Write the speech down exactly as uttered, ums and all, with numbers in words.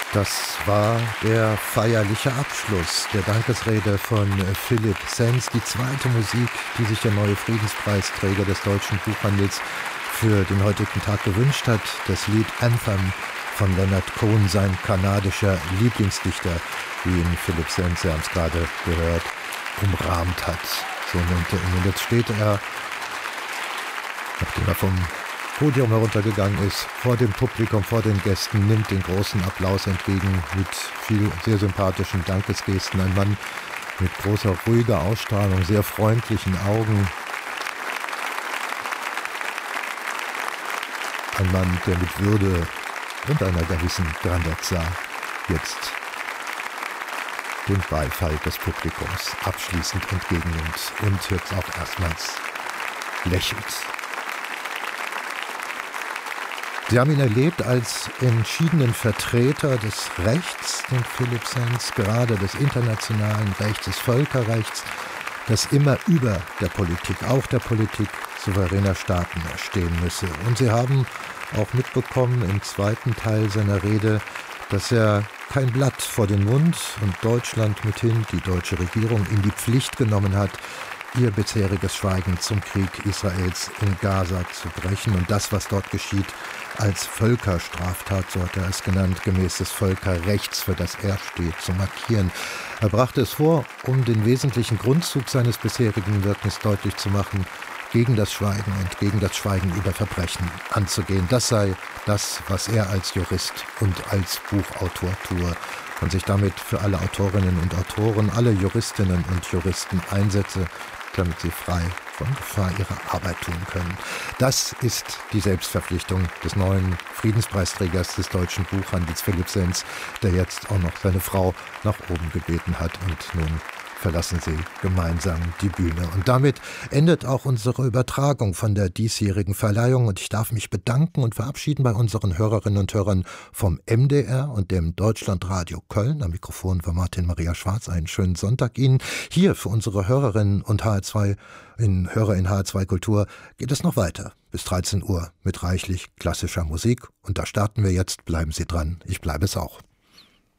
Das war der feierliche Abschluss der Dankesrede von Philipp Senz, die zweite Musik, die sich der neue Friedenspreisträger des deutschen Buchhandels für den heutigen Tag gewünscht hat. Das Lied Anthem von Leonard Cohen, sein kanadischer Lieblingsdichter, wie ihn Philipp Senz, wir haben es gerade gehört, umrahmt hat. So nannte ihn. Und jetzt steht er, nachdem er vom Podium heruntergegangen ist, vor dem Publikum, vor den Gästen, nimmt den großen Applaus entgegen mit viel sehr sympathischen Dankesgesten. Ein Mann mit großer, ruhiger Ausstrahlung, sehr freundlichen Augen. Ein Mann, der mit Würde und einer gewissen Grandezza jetzt den Beifall des Publikums abschließend entgegennimmt und jetzt auch erstmals lächelt. Sie haben ihn erlebt als entschiedenen Vertreter des Rechts, den Philipp Senz, gerade des internationalen Rechts, des Völkerrechts, das immer über der Politik, auch der Politik souveräner Staaten stehen müsse. Und Sie haben auch mitbekommen im zweiten Teil seiner Rede, dass er kein Blatt vor den Mund und Deutschland mithin, die deutsche Regierung, in die Pflicht genommen hat, ihr bisheriges Schweigen zum Krieg Israels in Gaza zu brechen und das, was dort geschieht, als Völkerstraftat, so hat er es genannt, gemäß des Völkerrechts, für das er steht, zu markieren. Er brachte es vor, um den wesentlichen Grundzug seines bisherigen Wirkens deutlich zu machen, gegen das Schweigen und gegen das Schweigen über Verbrechen anzugehen. Das sei das, was er als Jurist und als Buchautor tue und sich damit für alle Autorinnen und Autoren, alle Juristinnen und Juristen einsetze, damit sie frei von Gefahr ihre Arbeit tun können. Das ist die Selbstverpflichtung des neuen Friedenspreisträgers des deutschen Buchhandels, Philipp Senz, der jetzt auch noch seine Frau nach oben gebeten hat und nun verlassen sie gemeinsam die Bühne. Und damit endet auch unsere Übertragung von der diesjährigen Verleihung. Und ich darf mich bedanken und verabschieden bei unseren Hörerinnen und Hörern vom M D R und dem Deutschlandradio Köln. Am Mikrofon war Martin Maria Schwarz. Einen schönen Sonntag Ihnen. Hier für unsere Hörerinnen und H R zwei, in Hörer in H R zwei Kultur geht es noch weiter. Bis dreizehn Uhr mit reichlich klassischer Musik. Und da starten wir jetzt. Bleiben Sie dran. Ich bleibe es auch.